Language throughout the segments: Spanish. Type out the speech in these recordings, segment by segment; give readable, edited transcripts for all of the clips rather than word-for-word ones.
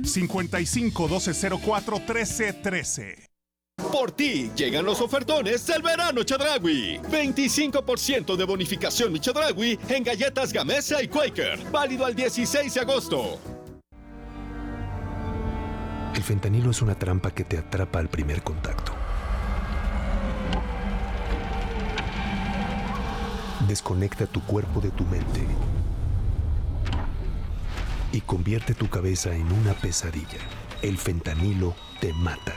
55-1204-1313. Por ti llegan los ofertones del verano Chedraui. 25% de bonificación mi Chedraui en galletas Gamesa y Quaker. Válido al 16 de agosto. El fentanilo es una trampa que te atrapa al primer contacto. Desconecta tu cuerpo de tu mente y convierte tu cabeza en una pesadilla. El fentanilo te mata.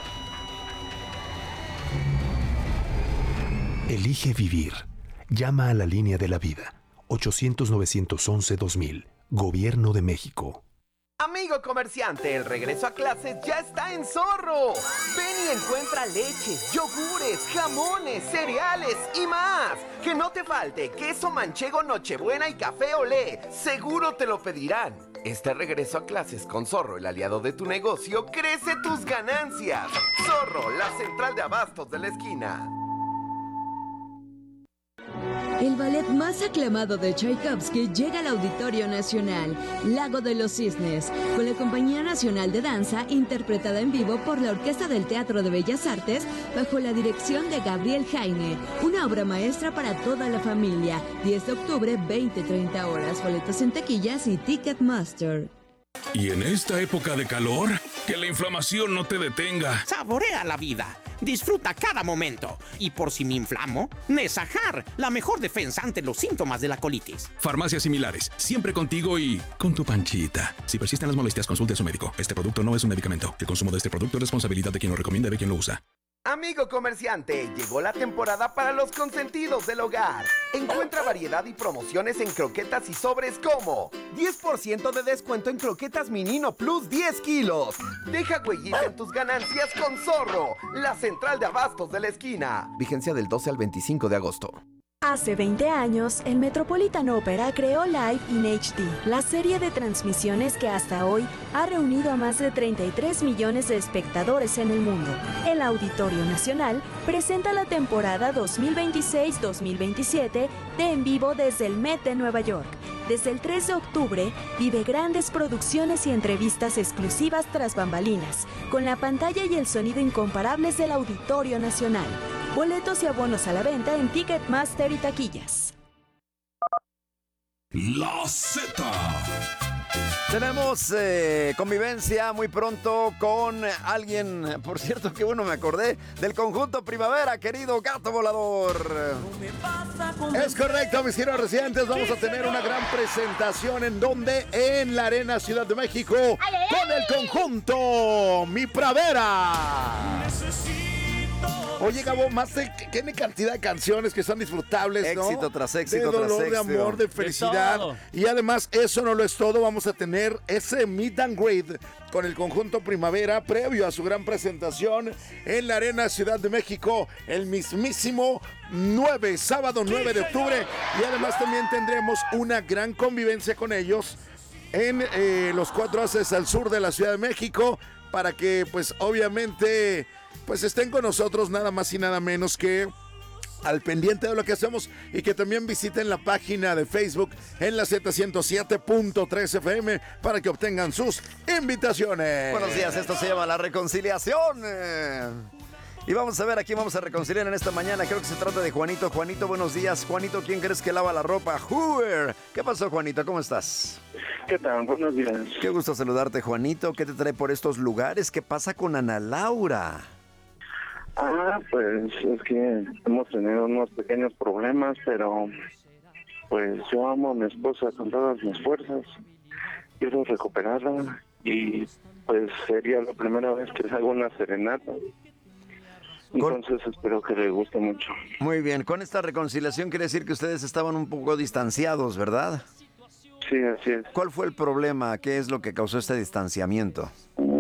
Elige vivir. Llama a la línea de la vida. 800-911-2000. Gobierno de México. Amigo comerciante, el regreso a clases ya está en Zorro. Ven y encuentra leches, yogures, jamones, cereales y más. Que no te falte queso manchego Nochebuena y café Olé. Seguro te lo pedirán. Este regreso a clases con Zorro, el aliado de tu negocio, crece tus ganancias. Zorro, la central de abastos de la esquina. El ballet más aclamado de Tchaikovsky llega al Auditorio Nacional, Lago de los Cisnes, con la Compañía Nacional de Danza interpretada en vivo por la Orquesta del Teatro de Bellas Artes bajo la dirección de Gabriel Jaime. Una obra maestra para toda la familia. 10 de octubre, 20-30 horas. Boletos en taquillas y Ticketmaster. Y en esta época de calor, que la inflamación no te detenga. Saborea la vida. Disfruta cada momento. Y por si me inflamo, Nesajar, la mejor defensa ante los síntomas de la colitis. Farmacias similares, siempre contigo y con tu panchita. Si persisten las molestias, consulte a su médico. Este producto no es un medicamento. El consumo de este producto es responsabilidad de quien lo recomienda y de quien lo usa. Amigo comerciante, llegó la temporada para los consentidos del hogar. Encuentra variedad y promociones en croquetas y sobres como 10% de descuento en croquetas Minino Plus 10 kilos. Deja huellita en tus ganancias con Zorro, la central de abastos de la esquina. Vigencia del 12 al 25 de agosto. Hace 20 años, el Metropolitan Opera creó Live in HD, la serie de transmisiones que hasta hoy ha reunido a más de 33 millones de espectadores en el mundo. El Auditorio Nacional presenta la temporada 2026-2027 de En Vivo desde el Met de Nueva York. Desde el 3 de octubre, vive grandes producciones y entrevistas exclusivas tras bambalinas, con la pantalla y el sonido incomparables del Auditorio Nacional. Boletos y abonos a la venta en Ticketmaster y taquillas. La Z. Tenemos convivencia muy pronto con alguien, por cierto, que bueno, me acordé del conjunto Primavera, querido Gato Volador. Es correcto, mis queridos residentes, vamos a tener una gran presentación en donde, en la Arena Ciudad de México, con el conjunto Mi Primavera. Oye, Gabo, más de tiene cantidad de canciones que son disfrutables, ¿no? Éxito tras éxito, de dolor, tras éxito. de amor, de felicidad. Y además, eso no lo es todo. Vamos a tener ese meet and greet con el conjunto Primavera previo a su gran presentación en la Arena Ciudad de México el mismísimo sábado 9 de octubre. Y además también tendremos una gran convivencia con ellos en los 4 haces al sur de la Ciudad de México para que, pues, obviamente, pues estén con nosotros nada más y nada menos que al pendiente de lo que hacemos y que también visiten la página de Facebook en la Z107.3 FM para que obtengan sus invitaciones. Buenos días, esto se llama La Reconciliación. Y vamos a ver a quién vamos a reconciliar en esta mañana. Creo que se trata de Juanito. Juanito, buenos días. Juanito, ¿quién crees que lava la ropa? Hoover. ¿Qué pasó, Juanito? ¿Cómo estás? ¿Qué tal? Buenos días. Qué gusto saludarte, Juanito. ¿Qué te trae por estos lugares? ¿Qué pasa con Ana Laura? Pues es que hemos tenido unos pequeños problemas, pero pues yo amo a mi esposa con todas mis fuerzas. Quiero recuperarla y pues sería la primera vez que hago una serenata. Entonces espero que le guste mucho. Muy bien, con esta reconciliación quiere decir que ustedes estaban un poco distanciados, ¿verdad? Sí, así es. ¿Cuál fue el problema? ¿Qué es lo que causó este distanciamiento?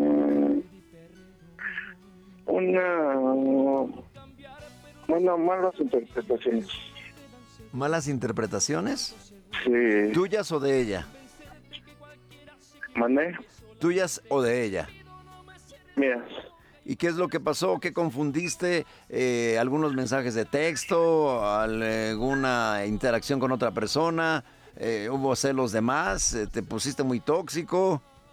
Malas interpretaciones. ¿Malas interpretaciones? Sí. ¿Tuyas o de ella? ¿Mandé? ¿Tuyas o de ella? Mías. ¿Y qué es lo que pasó? ¿Qué confundiste? ¿Algunos mensajes de texto? ¿Alguna interacción con otra persona? ¿Hubo celos de más? ¿Te pusiste muy tóxico?